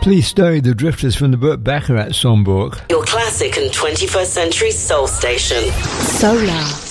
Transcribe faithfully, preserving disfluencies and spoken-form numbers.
Please Story, the Drifters from the Burt Bacharach songbook. Your classic and twenty-first century soul station. Solar.